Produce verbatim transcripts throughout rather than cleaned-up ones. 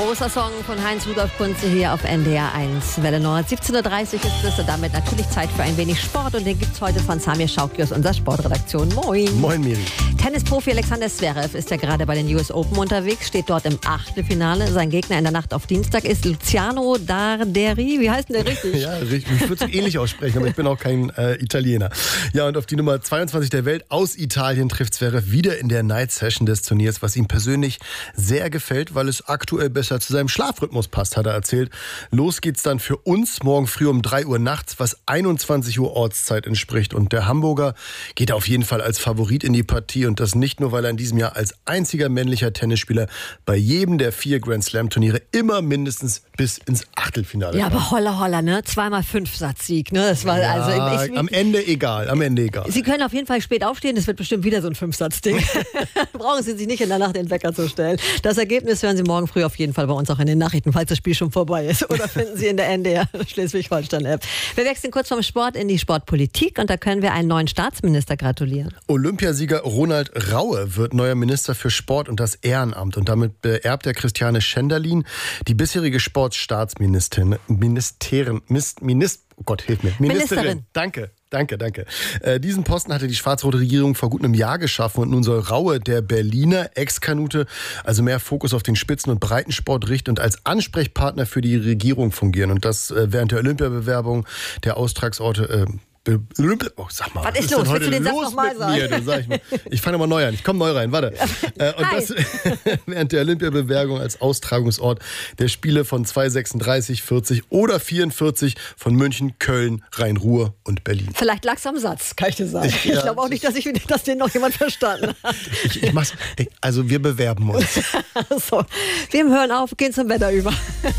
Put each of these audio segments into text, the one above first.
Großer Song von Heinz-Rudolf Kunze hier auf N D R eins. Welle Nord. siebzehn Uhr dreißig ist es und damit natürlich Zeit für ein wenig Sport. Und den gibt es heute von Samir Schauki aus unserer Sportredaktion. Moin. Moin, Miri. Tennisprofi Alexander Zverev ist ja gerade bei den U S Open unterwegs, steht dort im Achtelfinale. Sein Gegner in der Nacht auf Dienstag ist Luciano Darderi. Wie heißt denn der richtig? Ja, richtig. Ich würde es ähnlich aussprechen, aber ich bin auch kein äh, Italiener. Ja, und auf die Nummer zweiundzwanzig der Welt aus Italien trifft Zverev wieder in der Night Session des Turniers, was ihm persönlich sehr gefällt, weil es aktuell besser zu seinem Schlafrhythmus passt, hat er erzählt. Los geht's dann für uns morgen früh um drei Uhr nachts, was einundzwanzig Uhr Ortszeit entspricht. Und der Hamburger geht auf jeden Fall als Favorit in die Partie. Und das nicht nur, weil er in diesem Jahr als einziger männlicher Tennisspieler bei jedem der vier Grand Slam Turniere immer mindestens bis ins Achtelfinale Ja, kam. aber holla holla, ne? Zweimal Fünfsatzsieg, ne? Das war Ja, also ich, am Ende egal, am Ende egal. Sie können auf jeden Fall spät aufstehen, das wird bestimmt wieder so ein Fünfsatzding. Brauchen Sie sich nicht in der Nacht den Wecker zu stellen. Das Ergebnis hören Sie morgen früh auf jeden Fall bei uns auch in den Nachrichten, falls das Spiel schon vorbei ist. Oder finden Sie in der N D R Schleswig-Holstein-App. Wir wechseln kurz vom Sport in die Sportpolitik und da können wir einen neuen Staatsminister gratulieren. Olympiasieger Ronald Raue wird neuer Minister für Sport und das Ehrenamt. Und damit beerbt er Christiane Schenderlin, die bisherige Sportstaatsministerin. Ministerin, Mist, Minister, oh Gott, hilf mir. Ministerin. Ministerin. Danke. Danke, danke. Äh, diesen Posten hatte die schwarz-rote Regierung vor gut einem Jahr geschaffen und nun soll Raue, der Berliner Ex-Kanute, also mehr Fokus auf den Spitzen- und Breitensport richten und als Ansprechpartner für die Regierung fungieren. Und das äh, während der Olympiabewerbung der Austragsorte äh, Oh, sag mal, was, was ist ist los? denn heute Willst du den los Satz noch mal mit sagen? mir? Du, sag ich mal. Ich fange mal neu an. Ich komme neu rein. Warte. Äh, und Hi. das während der Olympiabewerbung als Austragungsort der Spiele von zwei sechsunddreißig, vierzig oder vierundvierzig von München, Köln, Rhein-Ruhr und Berlin. Vielleicht lag es am Satz, kann ich dir sagen. Ich, Ja. glaube auch nicht, dass, ich, dass den noch jemand verstanden hat. Ich, ich mach's, also wir bewerben uns. So, wir hören auf, gehen zum Wetter über.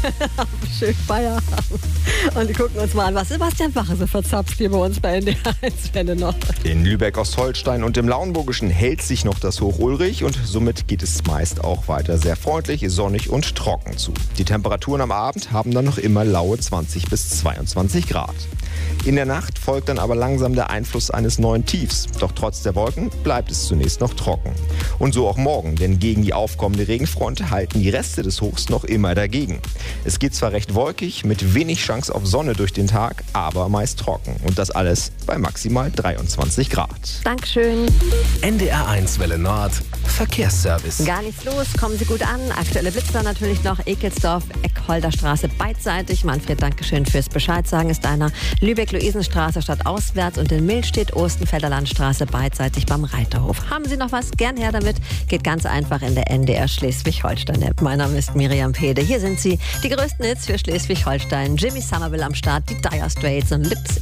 Schön Feierabend. Und wir gucken uns mal an, was Sebastian Wache so verzapft hier bei uns bei N D R eins Welle Nord. In Lübeck-Ostholstein und im Lauenburgischen hält sich noch das Hoch Ulrich und somit geht es meist auch weiter sehr freundlich, sonnig und trocken zu. Die Temperaturen am Abend haben dann noch immer laue zwanzig bis zweiundzwanzig Grad. In der Nacht folgt dann aber langsam der Einfluss eines neuen Tiefs. Doch trotz der Wolken bleibt es zunächst noch trocken. Und so auch morgen, denn gegen die aufkommende Regenfront halten die Reste des Hochs noch immer dagegen. Es geht zwar recht wolkig, mit wenig Chance auf Sonne durch den Tag, aber meist trocken. Und das alles bei maximal dreiundzwanzig Grad. Dankeschön. N D R eins Welle Nord Verkehrsservice. Gar nichts los, kommen Sie gut an. Aktuelle Blitzer natürlich noch. Ekelsdorf, Eckholder Straße beidseitig. Manfred, Dankeschön fürs Bescheid sagen, ist einer. Lübeck-Luisenstraße statt auswärts und in Millstedt, Ostenfelder Landstraße beidseitig beim Reiterhof. Haben Sie noch was? Gern her damit. Geht ganz einfach in der N D R Schleswig-Holstein-App. Mein Name ist Miriam Pede. Hier sind sie, die größten Hits für Schleswig-Holstein. Jimmy Somerville am Start, die Dire Straits und Lips